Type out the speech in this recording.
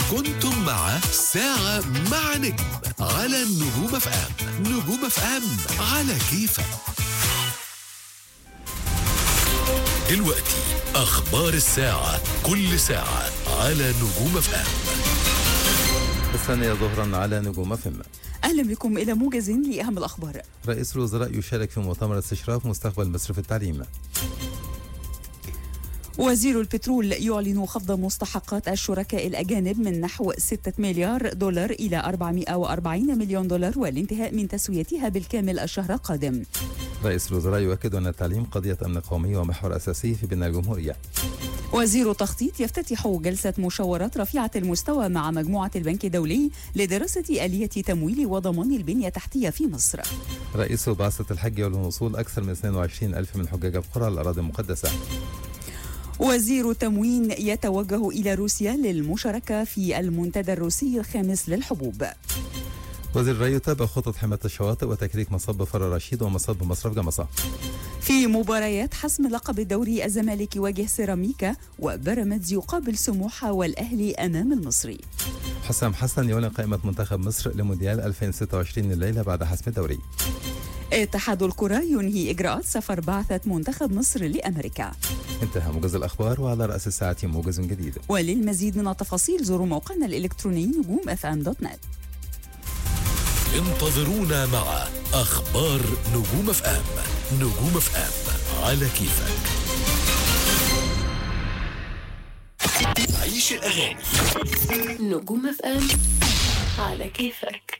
كنتم مع ساعة مع نجم على النجوم اف ام. نجوم اف ام على كيفك. دلوقتي أخبار الساعة، كل ساعة على نجوم اف ام. 12:00 على نجوم اف ام. أهلا بكم إلى موجز لأهم الأخبار. رئيس الوزراء يشارك في مؤتمر استشراف مستقبل مصر في التعليم. وزير البترول يعلن خفض مستحقات الشركاء الأجانب من نحو 6 مليار دولار إلى 440 مليون دولار والانتهاء من تسويتها بالكامل الشهر القادم. رئيس الوزراء يؤكد أن التعليم قضية أمن قومي ومحور أساسي في بناء الجمهورية. وزير التخطيط يفتتح جلسة مشاورات رفيعة المستوى مع مجموعة البنك الدولي لدراسة آلية تمويل وضمان البنية التحتية في مصر. رئيس بعثة الحج يعلن وصول أكثر من 22 ألف من حجاج القرى الأراضي المقدسة. وزير التموين يتوجه إلى روسيا للمشاركة في المنتدى الروسي الخامس للحبوب. وزير الري يتابع خطط حماية الشواطئ وتكريك مصب فر رشيد ومصب مصرف جمصة. في مباريات حسم لقب الدوري الزمالك يواجه سيراميكا وبيراميدز يقابل سموحة والأهلي أمام المصري. حسام حسن يعلن قائمة منتخب مصر لمونديال 2026 الليلة بعد حسم الدوري. اتحاد الكرة ينهي إجراءات سفر بعثة منتخب مصر لأمريكا. انتهى موجز الأخبار، وعلى رأس الساعة موجز جديد. وللمزيد من التفاصيل زوروا موقعنا الإلكتروني نجومfm.net. انتظرونا مع أخبار نجوم اف ام. نجوم اف ام على كيفك. عيش الأغاني. نجوم اف ام على كيفك.